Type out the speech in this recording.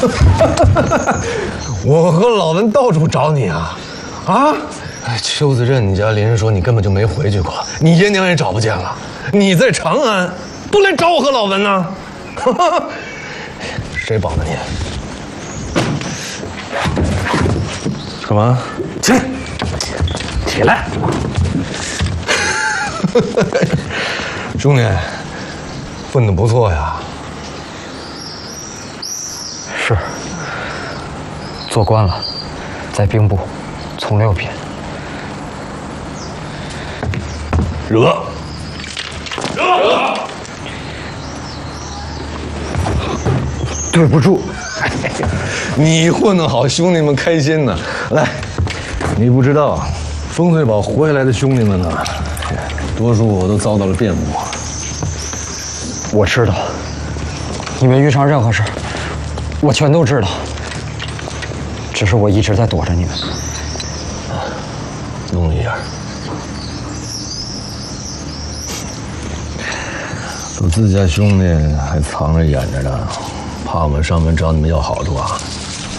我和老文到处找你啊，啊！邱子镇，你家邻人说你根本就没回去过，你爷娘也找不见了。你在长安，不来找我和老文呢？谁绑的你？干嘛？起来！起来！兄弟，混得不错呀。 是。做官了，在兵部，从6品。 惹！ 对不住， 你混得好，兄弟们开心呢。来，你不知道，风翠堡活下来的兄弟们呢，多数都遭到了变故。 我知道，你们遇上任何事，我全都知道。只是我一直在躲着你们。 弄一下。都自家兄弟还藏着掖着呢，怕我们上门找你们要好处啊？